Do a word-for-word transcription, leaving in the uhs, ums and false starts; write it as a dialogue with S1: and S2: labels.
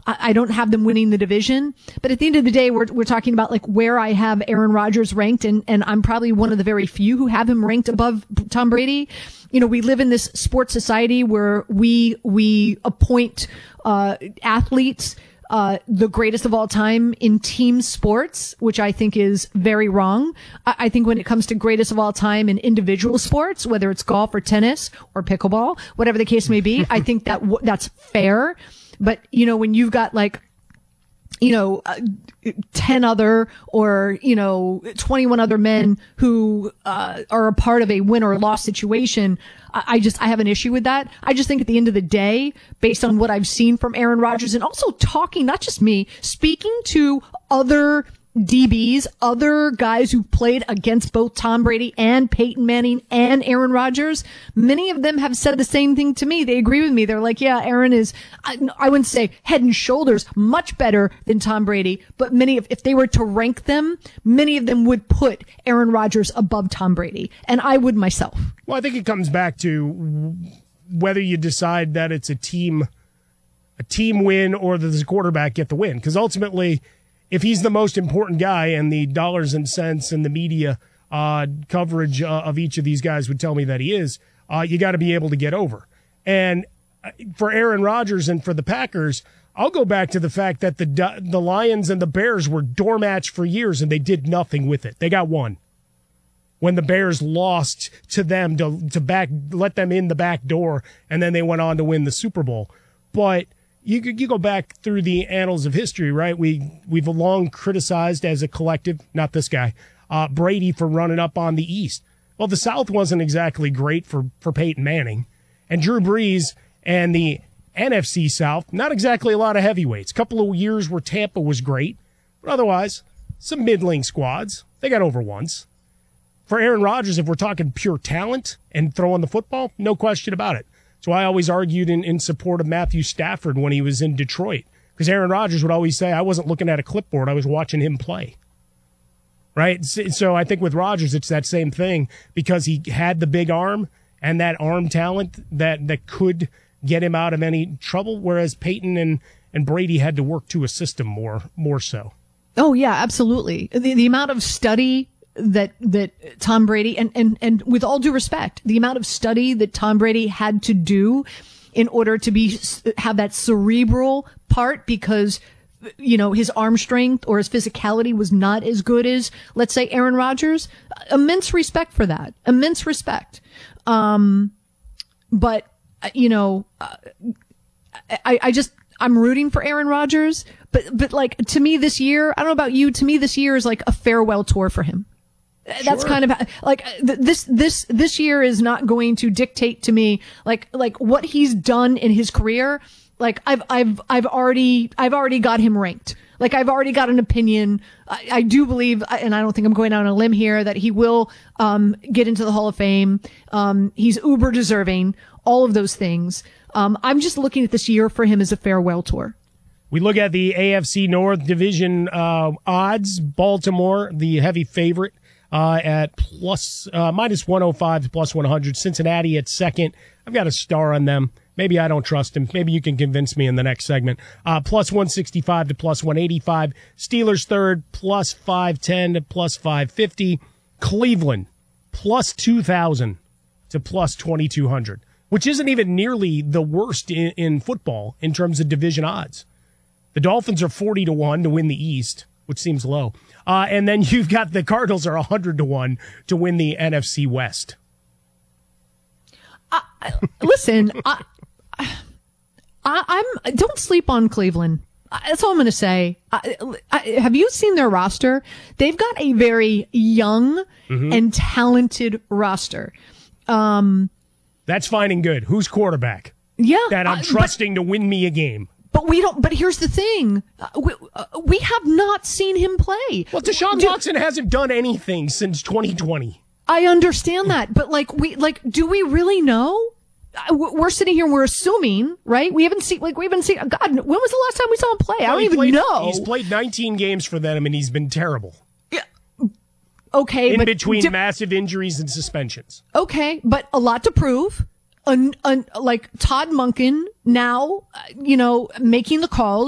S1: I, I don't have them winning the division. But at the end of the day, we're we're talking about like where I have Aaron Rodgers ranked, and and I'm probably one of the very few who have him ranked above Tom Brady. You know, we live in this sports society where we we appoint uh athletes Uh, the greatest of all time in team sports, which I think is very wrong. I, I think when it comes to greatest of all time in individual sports, whether it's golf or tennis or pickleball, whatever the case may be, I think that w- that's fair. But, you know, when you've got like, you know, uh, ten other or, you know, twenty-one other men who, uh, are a part of a win or loss situation, I, I just, I have an issue with that. I just think at the end of the day, based on what I've seen from Aaron Rodgers and also talking, not just me, speaking to other D Bs, other guys who played against both Tom Brady and Peyton Manning and Aaron Rodgers, many of them have said the same thing to me. They agree with me. They're like, yeah, Aaron is, I, I wouldn't say head and shoulders much better than Tom Brady, but many of, if they were to rank them, many of them would put Aaron Rodgers above Tom Brady, and I would myself.
S2: Well, I think it comes back to whether you decide that it's a team, a team win or that the quarterback get the win, because ultimately, if he's the most important guy and the dollars and cents and the media uh, coverage uh, of each of these guys would tell me that he is, uh, you got to be able to get over. And for Aaron Rodgers and for the Packers, I'll go back to the fact that the the Lions and the Bears were doormatch for years and they did nothing with it. They got one. When the Bears lost to them to to back let them in the back door, and then they went on to win the Super Bowl. But You you go back through the annals of history, right? We, we've long criticized as a collective, not this guy, uh, Brady for running up on the East. Well, the South wasn't exactly great for, for Peyton Manning. And Drew Brees and the N F C South, not exactly a lot of heavyweights. A couple of years where Tampa was great, but otherwise, some middling squads. They got over once. For Aaron Rodgers, if we're talking pure talent and throwing the football, no question about it. So I always argued in, in support of Matthew Stafford when he was in Detroit, because Aaron Rodgers would always say, I wasn't looking at a clipboard, I was watching him play. Right? So I think with Rodgers, it's that same thing, because he had the big arm and that arm talent that, that could get him out of any trouble, whereas Peyton and, and Brady had to work to assist him more, more so.
S1: Oh, yeah, absolutely. The, the amount of study that that Tom Brady, and, and, and with all due respect, the amount of study that Tom Brady had to do in order to be have that cerebral part, because, you know, his arm strength or his physicality was not as good as, let's say, Aaron Rodgers. Immense respect for that. Immense respect. Um, but, you know, I, I just, I'm rooting for Aaron Rodgers, but, but like, to me this year, I don't know about you, to me this year is like a farewell tour for him. That's
S2: Sure.
S1: kind of like th- this, this, this year is not going to dictate to me, like, like what he's done in his career. Like I've, I've, I've already, I've already got him ranked. Like I've already got an opinion. I, I do believe, and I don't think I'm going out on a limb here, that he will, um, get into the Hall of Fame. Um, he's uber deserving, all of those things. Um, I'm just looking at this year for him as a farewell tour.
S2: We look at the A F C North Division, uh, odds. Baltimore, the heavy favorite. Uh, at plus, uh, minus one oh five to plus one hundred. Cincinnati at second. I've got a star on them. Maybe I don't trust him. Maybe you can convince me in the next segment. Uh, plus one sixty-five to plus one eighty-five. Steelers third, plus five ten to plus five fifty. Cleveland, plus two thousand to plus twenty-two hundred, which isn't even nearly the worst in, in football in terms of division odds. The Dolphins are forty to one to win the East, which seems low. Uh, and then you've got the Cardinals are one hundred to one to win the N F C West.
S1: Uh, listen, I, I, I'm don't sleep on Cleveland. That's all I'm going to say. I, I, have you seen their roster? They've got a very young mm-hmm. and talented roster. Um,
S2: That's fine and good. Who's quarterback?
S1: Yeah.
S2: That I'm trusting but, to win me a game.
S1: But we don't, but here's the thing. Uh, we, uh, we have not seen him play.
S2: Well, Deshaun do, Watson hasn't done anything since twenty twenty.
S1: I understand that, but like, we, like, do we really know? We're sitting here, we're assuming, right? We haven't seen, like, we haven't seen, God, when was the last time we saw him play? Well, I don't even
S2: played,
S1: know.
S2: He's played nineteen games for them, and he's been terrible.
S1: Yeah. Okay.
S2: In
S1: but
S2: between
S1: di-
S2: massive injuries and suspensions.
S1: Okay, but a lot to prove. An, an, like Todd Monken now, uh, you know, making the calls.